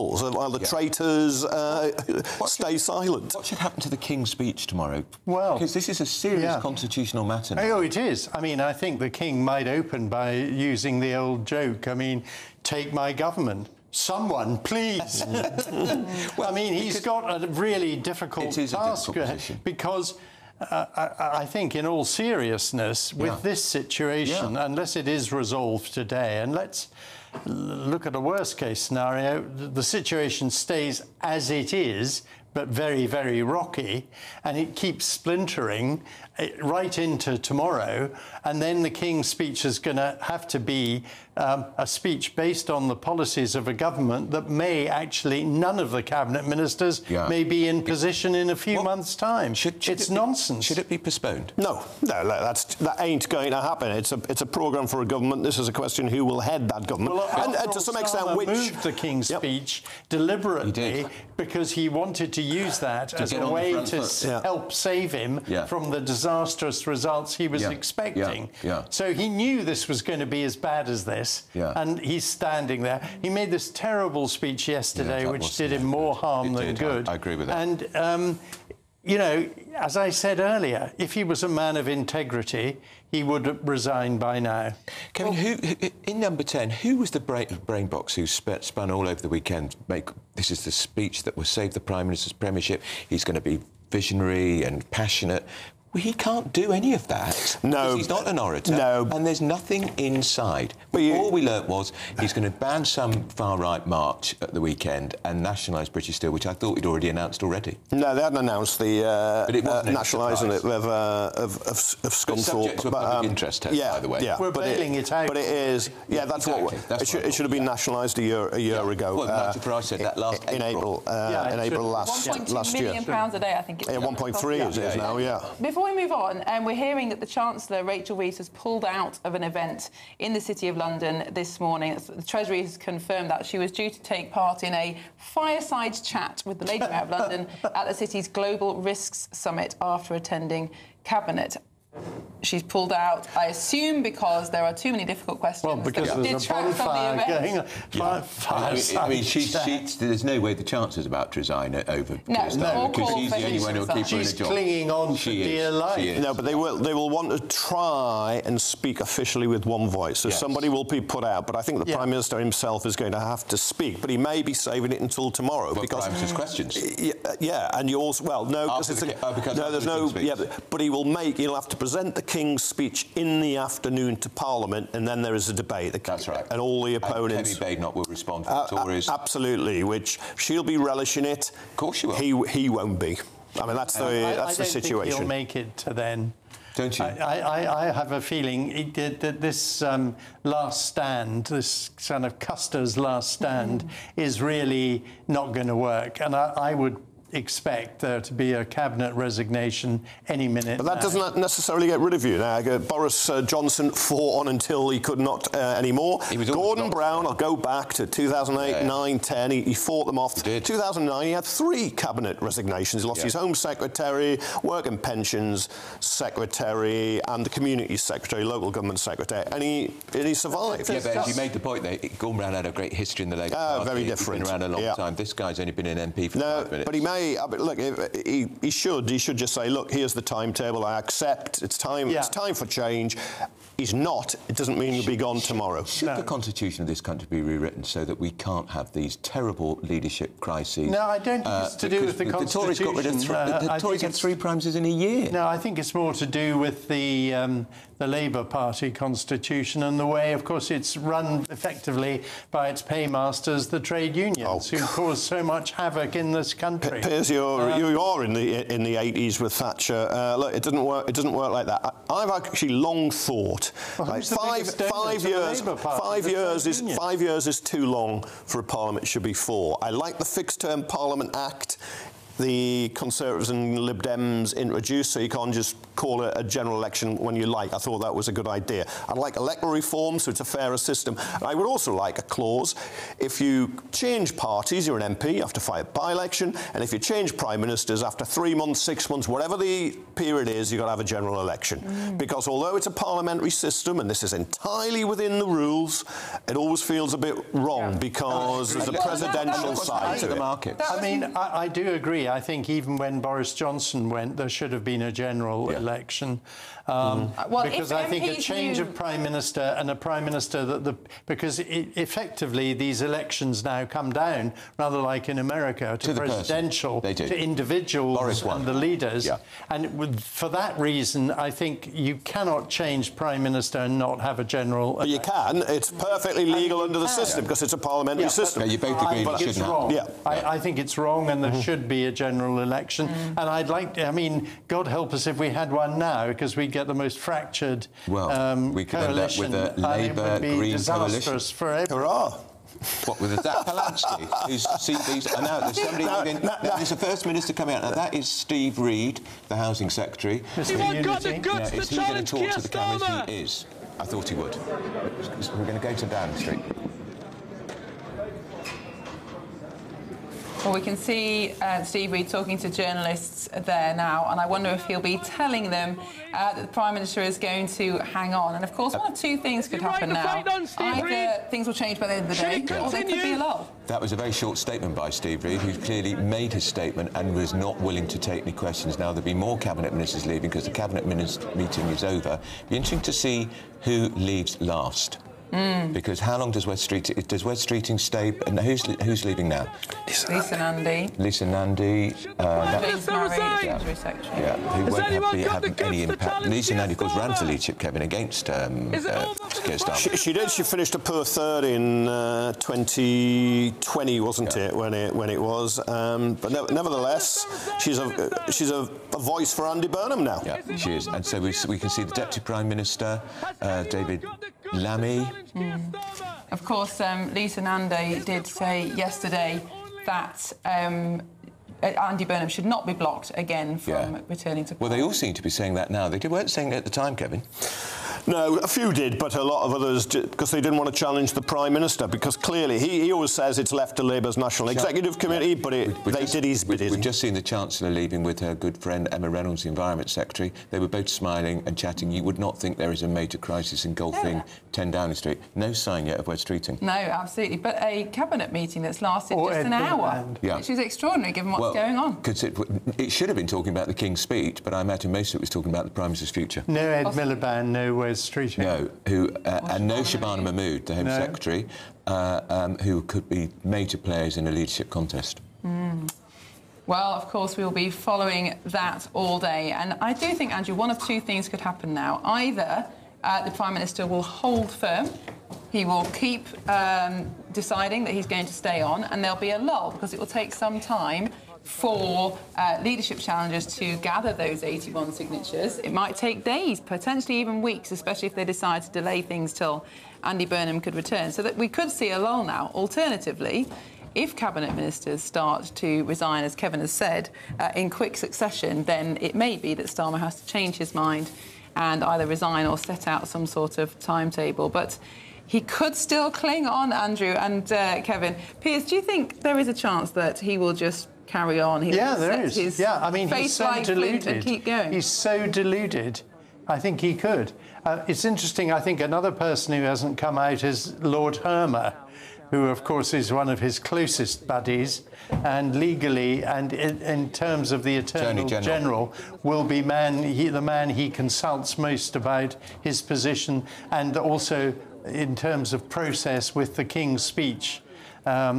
rebels, while the traitors stay silent. What should happen to the King's speech tomorrow? Well, because this is a serious constitutional matter now. Oh, it is. I mean, I think the King might open by using the old joke. I mean, take my government. Someone, please. Well, I mean, he's got a really difficult task because I think, in all seriousness, with this situation, unless it is resolved today, and let's look at a worst-case scenario, the situation stays as it is, but very, very rocky, and it keeps splintering right into tomorrow, and then the King's speech is going to have to be a speech based on the policies of a government that may actually, none of the cabinet ministers may be in position in a few months' time. It's nonsense. Should it be postponed? No, that ain't going to happen. It's a programme for a government. This is a question who will head that government. Well, and to some extent, which moved the King's speech deliberately because he wanted to use that as a way to help save him from the disastrous results he was expecting. So he knew this was going to be as bad as this, and he's standing there. He made this terrible speech yesterday, which did him more harm than good. I agree with that. And, you know, as I said earlier, if he was a man of integrity, he would resign by now. Kevin, who in number 10, who was the brain box who spun all over the weekend? This is the speech that will save the Prime Minister's premiership. He's going to be visionary and passionate. Well, he can't do any of that. No. He's not an orator. No. And there's nothing inside. But all we learnt was he's going to ban some far-right march at the weekend and nationalise British Steel, which I thought he'd already announced already. No, they hadn't announced the nationalising it of Scunthorpe. Subject to a public interest test, by the way. Yeah, we're bailing it out. But it is... Yeah, that's what... It should have been nationalised a year ago. Well, Nigel Farage said that last April. In April last year. £1.2 million a day, I think it's... 1.3 it is now, Before we move on, we're hearing that the Chancellor, Rachel Reeves, has pulled out of an event in the City of London this morning. The Treasury has confirmed that she was due to take part in a fireside chat with the Lady Mayor of London at the city's Global Risks Summit after attending Cabinet. She's pulled out, I assume, because there are too many difficult questions. Well, because there's a bonfire going on. I mean, there's no way the Chancellor's about to resign over because she's the only one who'll keep her in a job. She's clinging on for dear life. No, but they will want to try and speak officially with one voice. So somebody will be put out, but I think the Prime Minister himself is going to have to speak. But he may be saving it until tomorrow because Prime Minister's questions. And you also but he'll have to present the King's speech in the afternoon to Parliament, and then there is a debate. That's right. And all the opponents... Kemi Badenoch will respond to the Tories. Absolutely, which she'll be relishing it. Of course she will. He won't be. I mean, that's the situation. I don't think he'll make it to then. Don't you? I have a feeling that this last stand, this kind of Custer's last stand, is really not going to work. And I would expect there to be a cabinet resignation any minute. But that doesn't necessarily get rid of you. Now, Boris Johnson fought on until he could not anymore. Gordon Brown, I'll go back to 2008, 9, 10. He fought them off. 2009, he had 3 cabinet resignations. He lost his Home Secretary, Work and Pensions Secretary, and the Community Secretary, Local Government Secretary, and he survived. Yeah, but as you made the point there, Gordon Brown had a great history in the Labour Party. Very different. He's been around a long time. This guy's only been an MP for 5 minutes. But he may. Look, he should just say, look, here's the timetable. I accept. It's time. It's time for change. He's not. It doesn't mean he'll be gone tomorrow. Should the constitution of this country be rewritten so that we can't have these terrible leadership crises? No, I don't think it's to do with the constitution. The Tories had 3 Prime Ministers in a year. No, I think it's more to do with the Labour Party constitution and the way, of course, it's run effectively by its paymasters, the trade unions, who cause so much havoc in this country. Piers, you are in the 80s with Thatcher. Look, it doesn't work. It doesn't work like that. I've actually long thought. Like 5 years is too long for a parliament. It should be 4. I like the Fixed Term Parliament Act. the Conservatives and Lib Dems introduced, so you can't just call it a general election when you like. I thought that was a good idea. I'd like electoral reform, so it's a fairer system. And I would also like a clause, if you change parties, you're an MP, you have to fight a by-election, and if you change prime ministers, after 3 months, 6 months, whatever the period is, you've got to have a general election. Because although it's a parliamentary system, and this is entirely within the rules, it always feels a bit wrong, because there's a presidential side to the market. I mean, I do agree. I think even when Boris Johnson went, there should have been a general election. Because I think a change of prime minister and a prime minister because effectively these elections now come down, rather like in America, to presidential, to individuals and the leaders. And for that reason, I think you cannot change prime minister and not have a general election. You can. It's perfectly legal under the system because it's a parliamentary system. You both agree I think it's wrong. I think it's wrong, and there should be a general election. And I'd like to, I mean, God help us if we had one now, because we'd get the most fractured we could coalition. end up with a Labour-Green coalition. For everyone. Hurrah! What, with Zach Palansky, whose CV's... I know, there's somebody moving... There's a First Minister coming out. Now, that is Steve Reid, the Housing Secretary. Anyone got the guts is to he going to challenge talk Keir to the cameras? Starmer? He is. I thought he would. We're going to go to Downing Street. Well, we can see Steve Reid talking to journalists there now, and I wonder if he'll be telling them that the Prime Minister is going to hang on. And, of course, one of two things could happen now. Either things will change by the end of the day, or there could be a lull. That was a very short statement by Steve Reid, who clearly made his statement and was not willing to take any questions. Now, there'll be more Cabinet Ministers leaving because the Cabinet meeting is over. It'll be interesting to see who leaves last. Because how long does Wes Streeting stay? And who's leaving now? Lisa Nandy. Lisa Nandy. James Murray, Treasury Secretary. Who won't have any impact. Lisa Nandy, of course, ran for leadership, Kevin, against Keir Starmer. She did. She finished a poor third in 2020, wasn't it? When it was. But nevertheless, she's a voice for Andy Burnham now. Yeah, she is. And so we can see the Deputy Prime Minister, David Lammy. Of course, Lisa Nandy did say yesterday that Andy Burnham should not be blocked again from returning to power. Well, they all seem to be saying that now. They weren't saying it at the time, Kevin. No, a few did, but a lot of others did, because they didn't want to challenge the Prime Minister, because clearly he always says it's left to Labour's National Executive Committee, but they did his bit. We've just seen the Chancellor leaving with her good friend Emma Reynolds, the Environment Secretary. They were both smiling and chatting. You would not think there is a major crisis engulfing 10 Downing Street. No sign yet of Wes Streeting. No, absolutely. But a Cabinet meeting that's lasted just an hour, which is extraordinary given what's going on. It should have been talking about the King's speech, but I imagine most of it was talking about the Prime Minister's future. No Ed Miliband, no Wes Streeting. No, and no Shabana Mahmood, the Home Secretary, who could be major players in a leadership contest. Well, of course, we'll be following that all day. And I do think, Andrew, one of two things could happen now. Either the Prime Minister will hold firm, he will keep deciding that he's going to stay on, and there'll be a lull, because it will take some time for leadership challengers to gather those 81 signatures. It might take days, potentially even weeks, especially if they decide to delay things till Andy Burnham could return. So that we could see a lull now. Alternatively, if Cabinet Ministers start to resign, as Kevin has said, in quick succession, then it may be that Starmer has to change his mind and either resign or set out some sort of timetable. But he could still cling on, Andrew and Kevin. Piers, do you think there is a chance that he will just carry on? There is. I mean, he's so deluded. And keep going. He's so deluded. I think he could. It's interesting. I think another person who hasn't come out is Lord Hermer, who, of course, is one of his closest buddies, and legally and in terms of the Attorney General will be the man he consults most about his position, and also in terms of process with the King's speech. There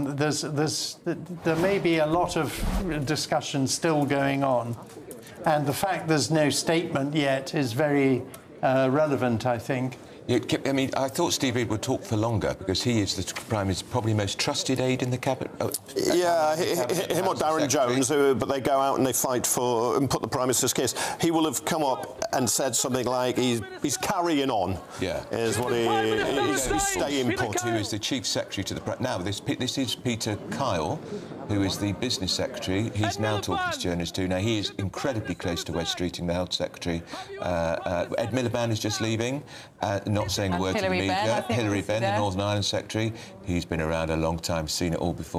may be a lot of discussion still going on, and the fact there's no statement yet is very relevant, I think. I mean, I thought Steve Reed would talk for longer because he is the Prime Minister's probably most trusted aide in the cabinet. Yeah, him or Darren Jones, but they go out and they fight for and put the Prime Minister's case. He will have come up and said something like he's carrying on. Yeah, is what he's staying put. Who is the Chief Secretary to the now? This is Peter Kyle, who is the Business Secretary. He's now talking to journalists too. Now he is incredibly close to Wes Streeting, the Health Secretary. Ed Miliband is just leaving, not saying a word to the media. Hilary Benn, the Northern Ireland Secretary. He's been around a long time, seen it all before.